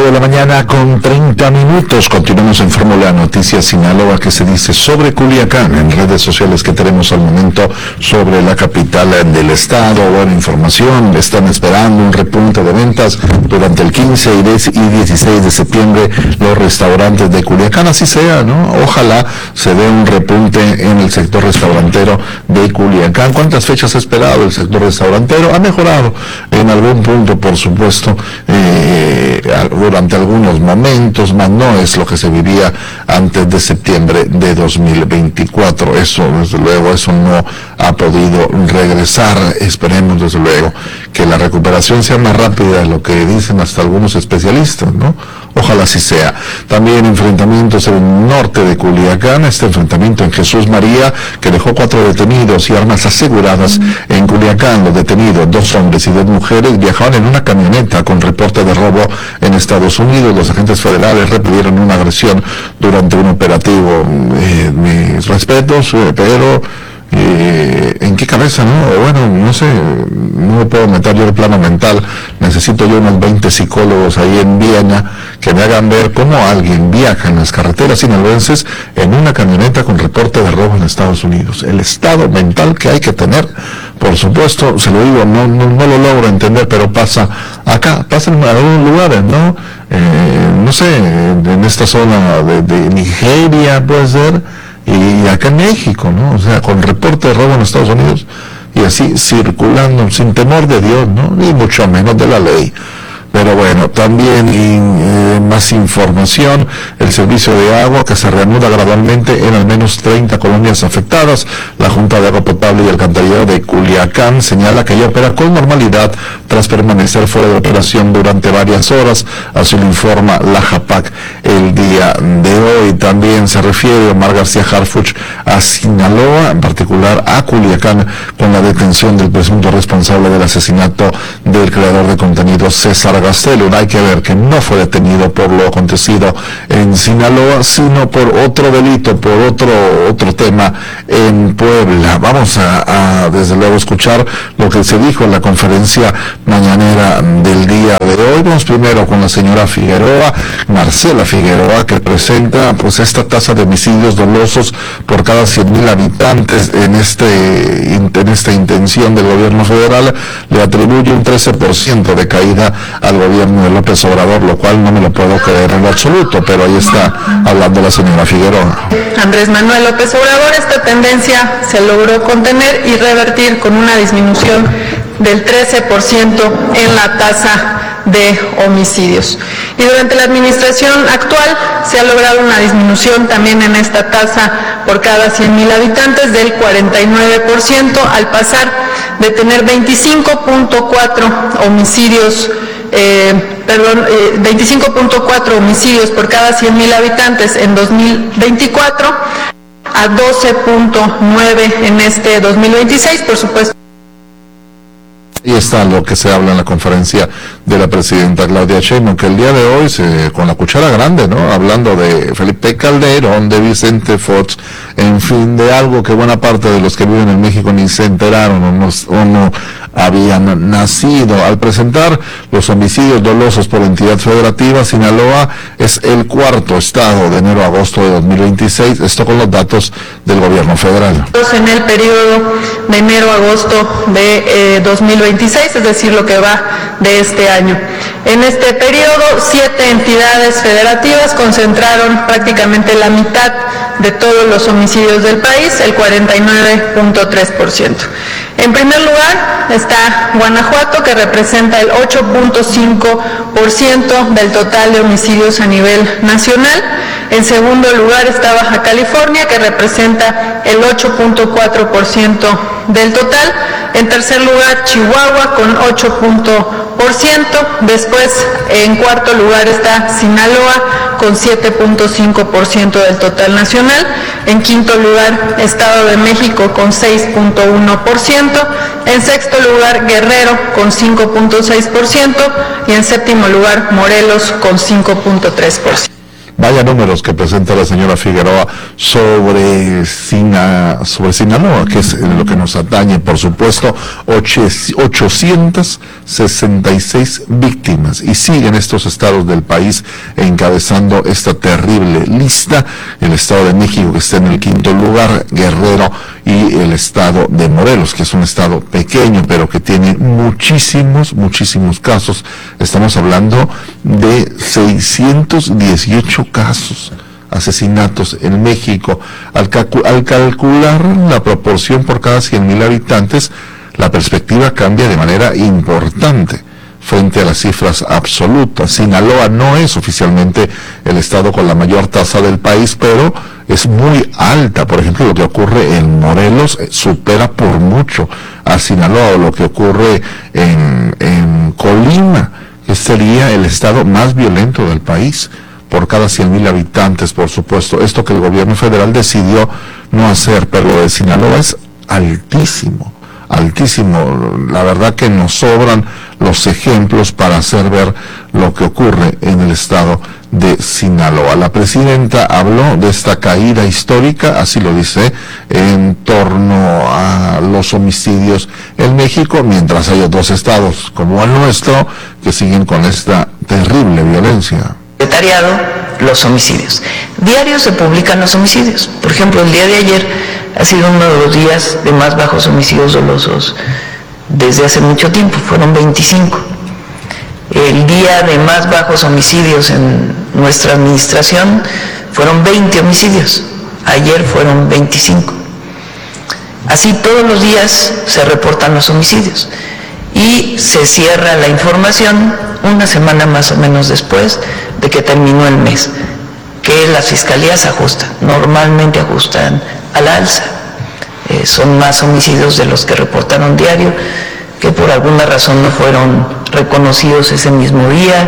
de la mañana con 30 minutos. Continuamos en Fórmula Noticias Sinaloa. ¿Qué se dice sobre Culiacán? En redes sociales que tenemos al momento sobre la capital del estado. Buena información. Están esperando un repunte de ventas durante el 15 y 16 de septiembre los restaurantes de Culiacán. Así sea, ¿no? Ojalá se dé un repunte en el sector restaurantero de Culiacán. ¿Cuántas fechas ha esperado el sector restaurantero? Ha mejorado en algún punto, por supuesto, durante algunos momentos, mas no es lo que se vivía antes de septiembre de 2024. Eso, desde luego, eso no ha podido regresar. Esperemos, desde luego, que la recuperación sea más rápida de lo que dicen hasta algunos especialistas, ¿no? Ojalá así sea. También enfrentamientos en el norte de Culiacán, este enfrentamiento en Jesús María, que dejó 4 detenidos y armas aseguradas en Culiacán. Los detenidos, 2 hombres y 2 mujeres, viajaban en una camioneta con reporte de robo en Estados Unidos. Los agentes federales repelieron una agresión durante un operativo. Mis respetos, pero ¿en qué cabeza, no? Bueno, no sé, no me puedo meter yo de plano mental. Necesito yo unos 20 psicólogos ahí en Viena que me hagan ver cómo alguien viaja en las carreteras sinaloenses en una camioneta con reporte de robo en Estados Unidos. El estado mental que hay que tener, por supuesto, se lo digo, no lo logro entender, pero pasa acá, pasa en algunos lugares, ¿no? No sé, en esta zona de Nigeria puede ser, y acá en México, ¿no? O sea, con reporte de robo en Estados Unidos, y así circulando sin temor de Dios, ¿no? Ni mucho menos de la ley. Pero bueno, también más información, el servicio de agua que se reanuda gradualmente en al menos 30 colonias afectadas. La Junta de Agua Potable y Alcantarillado de Culiacán señala que ya opera con normalidad tras permanecer fuera de operación durante varias horas. Así lo informa la JAPAC el día de hoy. También se refiere Omar García Harfuch a Sinaloa, en particular a Culiacán, con la detención del presunto responsable del asesinato del creador de contenido César Gastelum. Hay que ver que no fue detenido por lo acontecido en Sinaloa, sino por otro delito, por otro tema en Puebla. Vamos a desde luego escuchar lo que se dijo en la conferencia mañanera del día de hoy. Vamos primero con la señora Figueroa, Marcela Figueroa, que presenta pues esta tasa de homicidios dolosos por cada 100,000 habitantes. En esta intención del gobierno federal le atribuye un 13% de caída al gobierno de López Obrador, lo cual no me lo puedo creer en lo absoluto, pero ahí está hablando la señora Figueroa. Andrés Manuel López Obrador, esta tendencia se logró contener y revertir con una disminución del 13% en la tasa de homicidios. Y durante la administración actual se ha logrado una disminución también en esta tasa por cada 100,000 habitantes del 49%, al pasar de tener 25.4 homicidios 25.4 homicidios por cada 100,000 habitantes en 2024 a 12.9 en este 2026, por supuesto. Ahí está lo que se habla en la conferencia de la presidenta Claudia Sheinbaum, que el día de hoy, con la cuchara grande, ¿no? Hablando de Felipe Calderón, de Vicente Fox, en fin, de algo que buena parte de los que viven en México ni se enteraron o no habían nacido. Al presentar los homicidios dolosos por entidad federativa, Sinaloa es el 4º estado de enero a agosto de 2026, esto con los datos del gobierno federal. En el periodo de enero a agosto de 2026, es decir, lo que va de este año. En este periodo, 7 entidades federativas concentraron prácticamente la mitad de todos los homicidios del país, el 49.3%. En primer lugar está Guanajuato, que representa el 8.5% del total de homicidios a nivel nacional. En segundo lugar está Baja California, que representa el 8.4% del total. En tercer lugar, Chihuahua con 8%. Después, en cuarto lugar está Sinaloa con 7.5% del total nacional. En quinto lugar, Estado de México con 6.1%. En sexto lugar, Guerrero con 5.6%. Y en séptimo lugar, Morelos con 5.3%. Vaya números que presenta la señora Figueroa sobre Sinaloa, que es lo que nos atañe, por supuesto. 866 víctimas, y siguen estos estados del país encabezando esta terrible lista. El Estado de México, que está en el 5º lugar, Guerrero, y el estado de Morelos, que es un estado pequeño, pero que tiene muchísimos casos. Estamos hablando de 618 casos, asesinatos en México. Al calcular la proporción por cada 100,000 habitantes, la perspectiva cambia de manera importante frente a las cifras absolutas. Sinaloa no es oficialmente el estado con la mayor tasa del país, pero es muy alta. Por ejemplo, lo que ocurre en Morelos supera por mucho a Sinaloa, o lo que ocurre en Colima, que sería el estado más violento del país por cada 100,000 habitantes, por supuesto. Esto que el gobierno federal decidió no hacer, pero lo de Sinaloa es altísimo. La verdad que nos sobran los ejemplos para hacer ver lo que ocurre en el estado de Sinaloa. La presidenta habló de esta caída histórica, así lo dice, en torno a los homicidios en México, mientras hay otros estados como el nuestro que siguen con esta terrible violencia. Secretariado, los homicidios. Diario se publican los homicidios. Por ejemplo, el día de ayer ha sido uno de los días de más bajos homicidios dolosos desde hace mucho tiempo, fueron 25. El día de más bajos homicidios en nuestra administración fueron 20 homicidios, ayer fueron 25. Así todos los días se reportan los homicidios y se cierra la información una semana más o menos después de que terminó el mes, que las fiscalías ajustan, normalmente ajustan a la alza. Son más homicidios de los que reportaron diario, que por alguna razón no fueron reconocidos ese mismo día,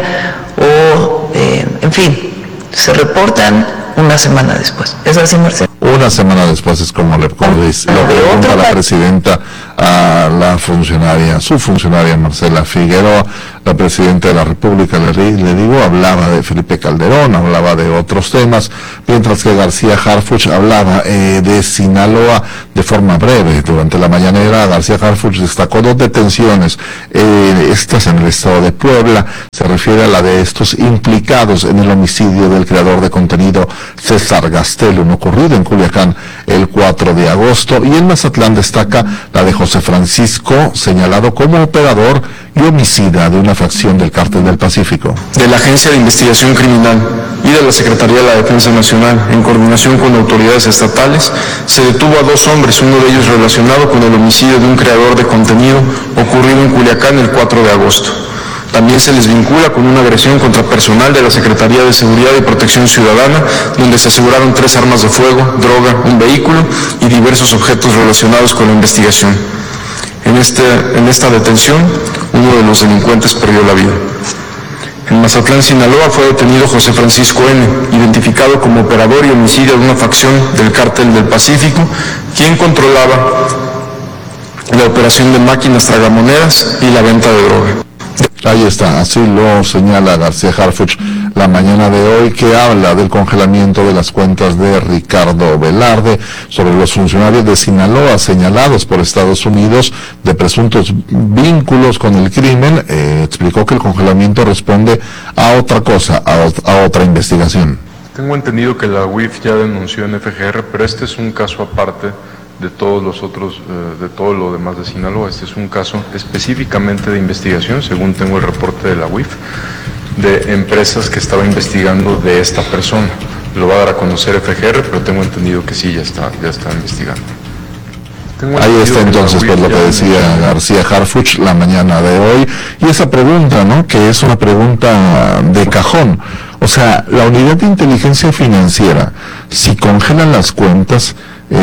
o en fin, se reportan una semana después. ¿Es así, Marcelo? Una semana después es como le pregunta la presidenta a la funcionaria, su funcionaria Marcela Figueroa. La presidenta de la República, le digo, hablaba de Felipe Calderón, hablaba de otros temas, mientras que García Harfuch hablaba de Sinaloa de forma breve. Durante la mañanera, García Harfuch destacó 2 detenciones, estas en el estado de Puebla. Se refiere a la de estos implicados en el homicidio del creador de contenido César Gastelum, ocurrido en Culiacán el 4 de agosto, y en Mazatlán destaca la de José Francisco, señalado como operador y homicida de una facción del Cártel del Pacífico. De la Agencia de Investigación Criminal y de la Secretaría de la Defensa Nacional, en coordinación con autoridades estatales, se detuvo a 2 hombres, uno de ellos relacionado con el homicidio de un creador de contenido ocurrido en Culiacán el 4 de agosto. También se les vincula con una agresión contra personal de la Secretaría de Seguridad y Protección Ciudadana, donde se aseguraron 3 armas de fuego, droga, un vehículo y diversos objetos relacionados con la investigación. En esta detención, uno de los delincuentes perdió la vida. En Mazatlán, Sinaloa, fue detenido José Francisco N., identificado como operador y homicida de una facción del Cártel del Pacífico, quien controlaba la operación de máquinas tragamonedas y la venta de droga. Ahí está, así lo señala García Harfuch la mañana de hoy, que habla del congelamiento de las cuentas de Ricardo Velarde, sobre los funcionarios de Sinaloa señalados por Estados Unidos de presuntos vínculos con el crimen. Explicó que el congelamiento responde a otra cosa, a otra investigación. Tengo entendido que la UIF ya denunció en FGR, pero este es un caso aparte de todos los otros, de todo lo demás de Sinaloa. Este es un caso específicamente de investigación, según tengo el reporte de la UIF, de empresas que estaba investigando de esta persona. Lo va a dar a conocer FGR, pero tengo entendido que sí, ya está investigando. Ahí está entonces pues lo que decía García Harfuch la mañana de hoy, y esa pregunta, ¿no?, que es una pregunta de cajón. O sea, la unidad de inteligencia financiera, si congelan las cuentas,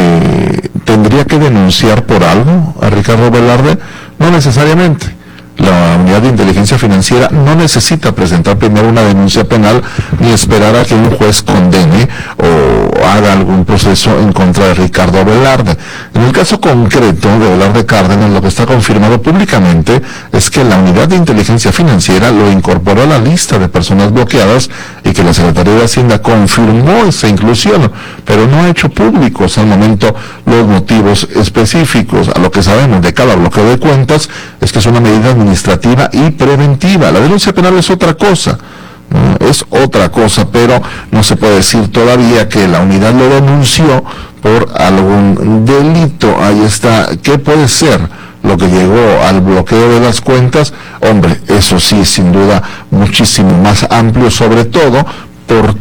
¿tendría que denunciar por algo a Ricardo Velarde? No necesariamente. La unidad de inteligencia financiera no necesita presentar primero una denuncia penal ni esperar a que un juez condene o haga algún proceso en contra de Ricardo Velarde. En el caso concreto de Velarde Cárdenas, lo que está confirmado públicamente es que la Unidad de Inteligencia Financiera lo incorporó a la lista de personas bloqueadas y que la Secretaría de Hacienda confirmó esa inclusión, pero no ha hecho públicos al momento los motivos específicos. A lo que sabemos de cada bloqueo de cuentas es que es una medida administrativa y preventiva. La denuncia penal es otra cosa. Es otra cosa, pero no se puede decir todavía que la unidad lo denunció por algún delito. Ahí está. ¿Qué puede ser lo que llegó al bloqueo de las cuentas? Hombre, eso sí es sin duda muchísimo más amplio, sobre todo por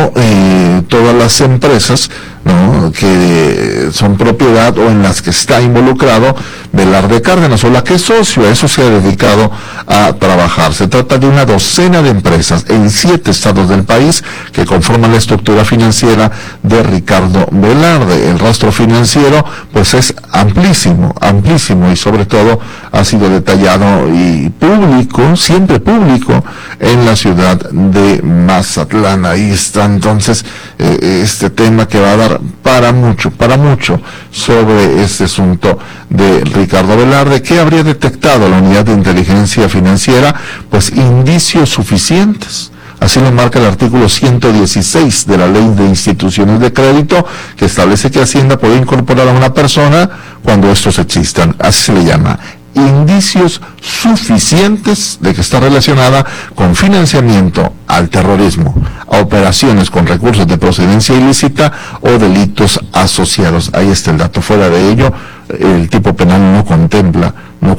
todas las empresas, ¿no?, que son propiedad o en las que está involucrado Velarde Cárdenas, o la que es socio. A eso se ha dedicado a trabajar. Se trata de una docena de empresas en 7 estados del país que conforman la estructura financiera de Ricardo Velarde. El rastro financiero pues es amplísimo, y sobre todo ha sido detallado y público, siempre público, en la ciudad de Mazatlán. Ahí está entonces este tema que va a dar para mucho sobre este asunto de Ricardo Velarde. ¿Qué habría detectado la Unidad de Inteligencia Financiera? Pues indicios suficientes. Así lo marca el artículo 116 de la Ley de Instituciones de Crédito, que establece que Hacienda puede incorporar a una persona cuando estos existan. Así se le llama. Indicios suficientes de que está relacionada con financiamiento al terrorismo, a operaciones con recursos de procedencia ilícita o delitos asociados. Ahí está el dato. Fuera de ello, el tipo penal no contempla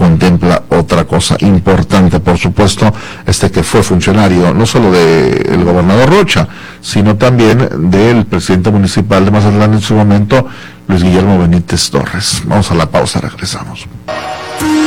otra cosa importante, por supuesto, que fue funcionario no solo del gobernador Rocha, sino también del presidente municipal de Mazatlán en su momento, Luis Guillermo Benítez Torres. Vamos a la pausa, regresamos.